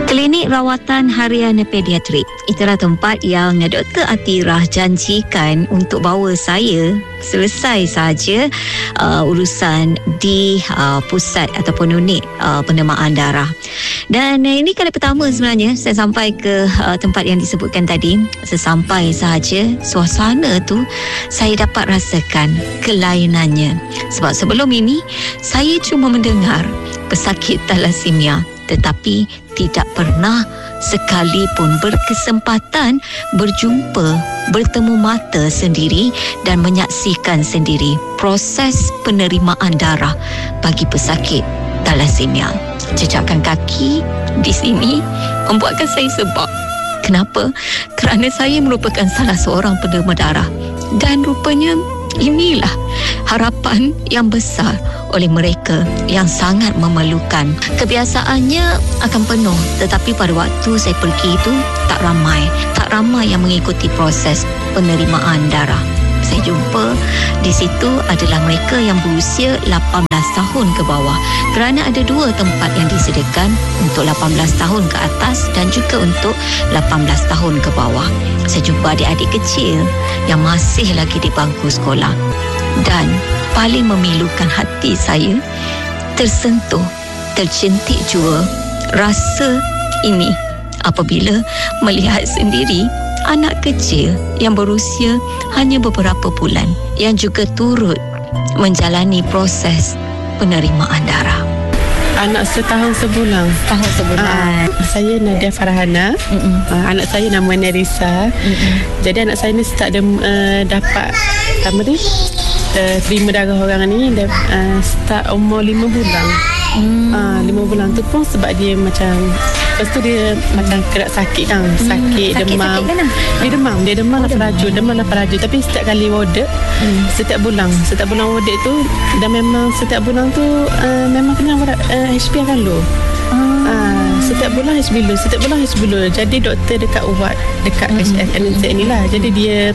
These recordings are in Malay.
Klinik Rawatan Harian Pediatrik. Itulah tempat yang Dr. Atirah janjikan untuk bawa saya selesai saja urusan di pusat ataupun unit pendermaan darah. Dan ini kali pertama sebenarnya saya sampai ke tempat yang disebutkan tadi. Sesampai sahaja suasana tu saya dapat rasakan kelainannya. Sebab sebelum ini saya cuma mendengar pesakit thalassemia, tetapi tidak pernah sekalipun berkesempatan berjumpa, bertemu mata sendiri dan menyaksikan sendiri proses penerimaan darah bagi pesakit thalassemia. Jejakan kaki di sini membuatkan saya sebab. Kenapa? Kerana saya merupakan salah seorang penerima darah. Dan rupanya inilah harapan yang besar oleh mereka yang sangat memerlukan. Kebiasaannya akan penuh, tetapi pada waktu saya pergi itu tak ramai yang mengikuti proses penerimaan darah. Saya jumpa di situ adalah mereka yang berusia 18 tahun ke bawah, kerana ada 2 tempat yang disediakan untuk 18 tahun ke atas dan juga untuk 18 tahun ke bawah. Saya jumpa adik-adik kecil yang masih lagi di bangku sekolah. Dan paling memilukan hati saya, tersentuh, tercentik jua rasa ini apabila melihat sendiri anak kecil yang berusia hanya beberapa bulan yang juga turut menjalani proses penerimaan darah. Anak setahun sebulan. Saya Nadia Farhana. Anak saya nama Nerissa. Jadi anak saya ni start dapat terima darah orang ni start umur 5 bulan. 5 bulan tu pun sebab dia macam, lepas tu dia macam kerak sakit kan, sakit demam. Dia demam lah peraju. Tapi setiap kali wodek, setiap bulan wodek tu, dan memang setiap bulan tu memang kena HB akan low. Setiap bulan HB low. Jadi doktor dekat ubat dekat HNZ ni lah. Jadi dia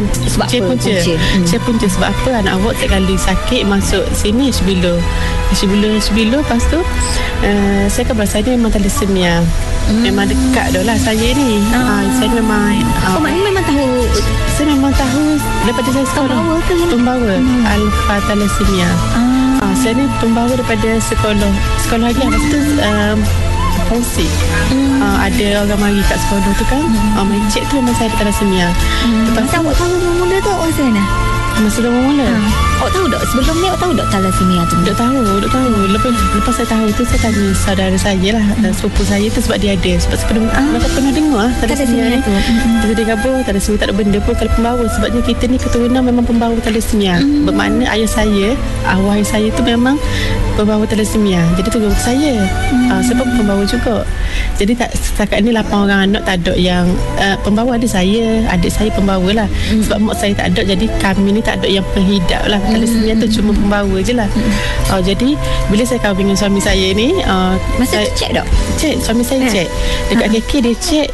punca sebab apa anak awak setiap kali sakit masuk sini HB low. Lepas tu saya kan berasa dia memang thalassemia. Memang dekat dah lah saya ni. Saya memang Memang tahu. Saya memang tahu daripada saya sekolah. Pembawa alpha thalassemia. Saya ni pembawa daripada sekolah lagi. Lepas tu fungsi ada orang mari kat sekolah tu kan, cek tu memang saya ada thalassemia. Lepas tu awak tahu mula tu awak macam mana? Masa dah mula. Awak tahu tak sebelum ni awak tahu tak thalassemia tu? Dok tahu. Lepas saya tahu tu, saya tanya saudara saya lah, sepupu saya tu, sebab dia ada. Sebab saya macam pernah dengar thalassemia ni. Dia kata thalassemia tak ada benda pun kalau pembawa. Sebabnya kita ni keturunan memang pembawa thalassemia. Bermakna arwah ayah saya tu memang pembawa thalassemia. Jadi tu saya. Saya pun pembawa juga. Jadi setakat ni 8 orang anak tak ada yang pembawa. Ada saya, adik saya pembawa lah. Sebab mak saya tak ada, jadi kami ni tak ada yang penghidap lah. Thalassemia tu cuma pembawa je lah. Jadi bila saya kahwin dengan suami saya ni, masa tu cek tak? Cek, suami saya cek dekat KK, dia cek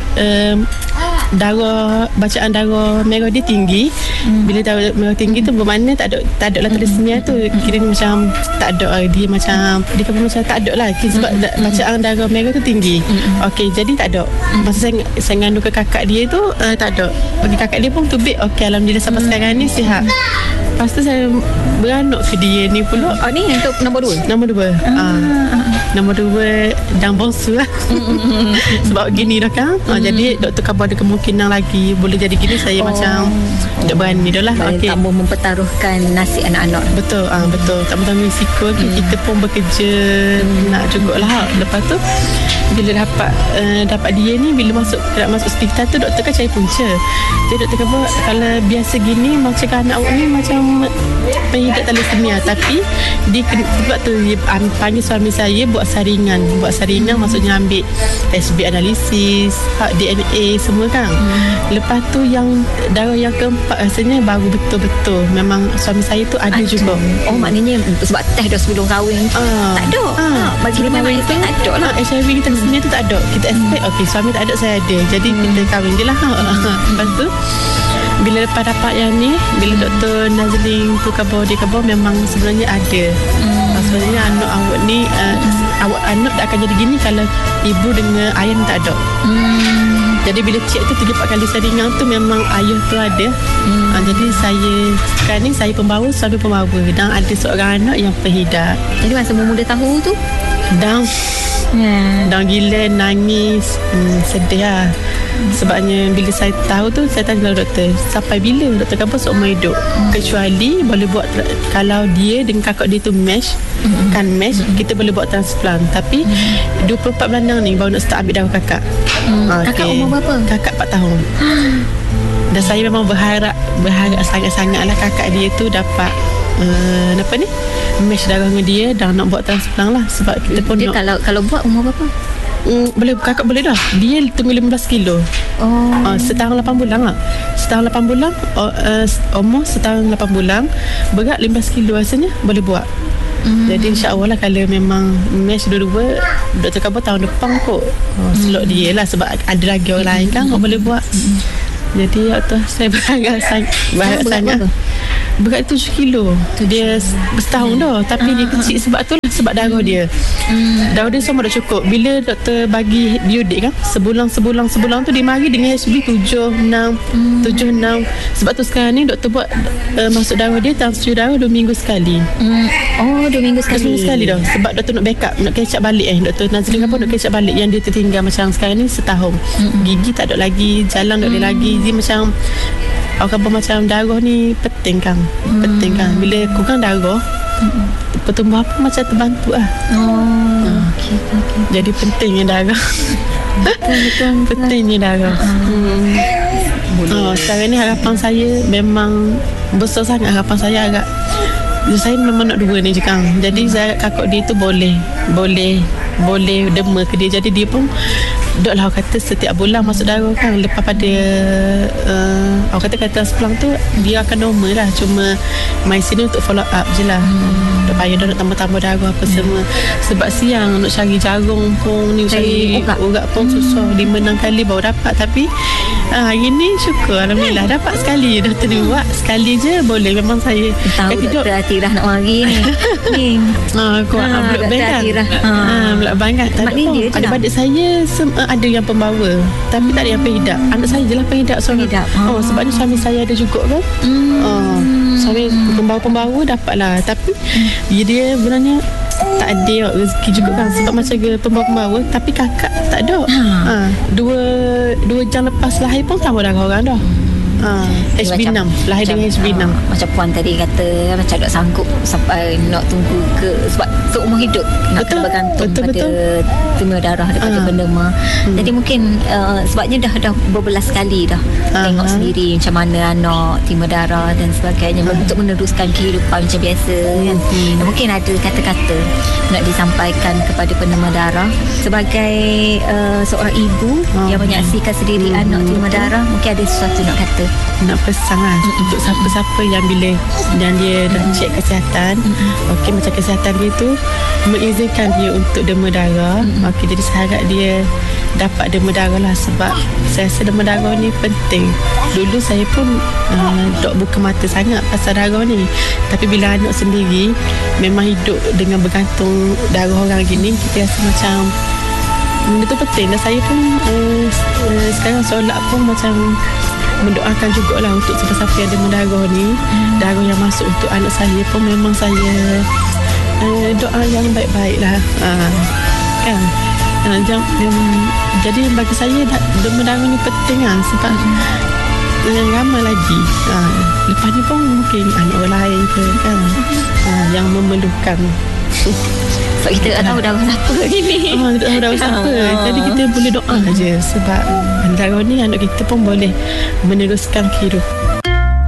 bacaan darah merah dia tinggi. Bila darah merah tinggi tu bermakna tak ada lah thalassemia tu. Kira macam tak ada, dia macam tak ada lah sebab bacaan darah merah tu tinggi. Okey, jadi tak ada. Masa saya ngandung ke kakak dia tu tak ada. Bagi kakak dia pun tubik. Okey, alhamdulillah sampai sekarang ni sihat. Lepas tu saya beranak ke dia ni pula. Ni untuk nombor 2? Nombor 2. Nombor 2 dan bongsu lah. Sebab gini dah kan. Jadi doktor khabar ada kemungkinan lagi boleh jadi gini. Saya macam tak berani dah lah. Tak mau mempertaruhkan nasib anak-anak. Betul. Tak mau tanggung risiko. Kita pun bekerja nak jugalah. Lepas tu bila dapat dia ni, bila masuk hospital tu, doktor kan cari punca. Jadi doktor kata kalau biasa gini macam anak awak ni macam pengidap thalassemia, tapi sebab tu dia panggil suami saya buat saringan maksudnya ambil SB analisis, DNA semua kan. Lepas tu yang darah yang keempat rasanya baru betul-betul memang suami saya tu ada juga. Maknanya sebab test dah sebelum kahwin tak ada. Bagi memang itu tak ada lah. HIV kita thalassemia tu tak ada. Kita expect okey suami tak ada, saya ada. Jadi kita kahwin je lah. Lepas tu bila lepas dapat yang ni, bila Dr. Nazlin tu khabar memang sebenarnya ada. Sebenarnya anak awak ni anak tak akan jadi gini kalau ibu dengan ayah tak ada. Jadi bila cek tu 3-4 kali saringan tu memang ayah tu ada. Jadi saya sekarang ni saya pembawa, suami pembawa, dan ada seorang anak yang penghidat. Jadi masa muda tahu tu Dan gila nangis, sedih lah. Sebabnya bila saya tahu tu, saya tanya doktor, sampai bila doktor kata seumur hidup, kecuali boleh buat, kalau dia dengan kakak dia tu match, kan match, kita boleh buat transplant. Tapi 24 bulan ni baru nak start ambil darah kakak. Kakak umur berapa? Kakak 4 tahun. Dan saya memang berharap sangat-sangat lah kakak dia tu dapat match darah dengan dia dan nak buat transplant lah. Sebab kita pun dia nak, kalau buat umur berapa? boleh, kakak boleh dah. Dia tunggu 15 kilo. Setahun 8 bulan lah. Setahun 8 bulan, umur setahun 8 bulan, berat 15 kilo rasanya boleh buat. Jadi insyaAllah lah, kalau memang match dua-dua, doktor kata tahun depan kot slot dia lah. Sebab ada lagi orang lain kan boleh buat. Jadi waktu saya berharap sangat. Berat 7 kilo. Dia setahun dah. Tapi dia kecil sebab tu lah, sebab darah dia. Darah dia semua dah cukup. Bila doktor bagi biodik kan, sebulan tu dia mari dengan HB 76. Sebab tu sekarang ni doktor buat masuk darah dia, transfuse darah 2 minggu sekali. 2 minggu sekali. 2 minggu sekali dah. Sebab doktor nak backup, nak catch up balik Doktor Nazrin apa nak catch up balik yang dia tertinggal macam sekarang ni setahun. Gigi tak ada lagi, jalan tak ada lagi. Dia macam orang macam darah ni penting kan. Bila kurang darah, pertumbuhan apa macam terbantu lah. Okay. Jadi pentingnya darah. Betul. Pentingnya darah. Sekarang ni harapan saya memang besar sangat. Harapan saya agak, saya memang nak 2 ni je kan. Jadi saya kakak dia tu boleh dema ke dia. Jadi dia pun dok lah, kata setiap bulan masuk darah kan. Lepas pada orang kata transplant tu dia akan normal lah. Cuma mai sini untuk follow up je lah. Tak payah dah nak tambah-tambah darah apa semua. Sebab siang nak cari jarum pun ni, cari urat pun susah. 5-6 kali baru dapat. Tapi hari ni syukur alhamdulillah dapat sekali. Doktor ni buat sekali je boleh. Memang saya tahu Doktor Atirah nak mari ni. Blok bank kan. Blok bank kan. Adik-adik saya ada yang pembawa, tapi tak ada yang penghidat. Anak saya je lah penghidat. Sebabnya suami saya ada juga kan. Suami pembawa dapat lah. Tapi dia sebenarnya tak ada rezeki juga kan. Sebab macam pembawa, tapi kakak tak ada. Dua jam lepas lahir pun tambah darah orang dah. HB6, lahir dengan HB6. Macam puan tadi kata, macam tak sanggup sampai nak tunggu ke, sebab seumur hidup nak kena bergantung pada timah darah daripada penderma. Jadi mungkin sebabnya dah berbelas kali dah tengok sendiri macam mana anak timah darah dan sebagainya, untuk meneruskan kehidupan macam biasa kan. Mungkin ada kata-kata nak disampaikan kepada penderma darah sebagai seorang ibu yang menyaksikan sendiri anak timah darah. Mungkin ada sesuatu nak kata, nak pesan lah untuk siapa-siapa yang bila dan dia dah cek kesihatan, okey, macam kesihatan dia tu mengizinkan dia untuk dema darah. Okey, jadi saya harap dia dapat dema darah lah. Sebab saya rasa dema darah ni penting. Dulu saya pun dok buka mata sangat pasal darah ni, tapi bila anak sendiri memang hidup dengan bergantung darah orang gini, kita rasa macam benda tu penting. Dan saya pun sekarang solat pun macam mendoakan jugalah untuk siapa-siapa yang ada mendarah ni. Darah yang masuk untuk anak saya pun memang saya doa yang baik-baik lah kan. Jadi bagi saya mendarah ni penting lah. Sebab ramai lagi lepas ni pun mungkin anak orang lain ke kan yang memerlukan. Sebab kita tak tahu darah siapa ni. Kita tak tahu darah siapa. Jadi kita boleh doa je. Sebab darah ni anak kita pun boleh meneruskan kehidupan.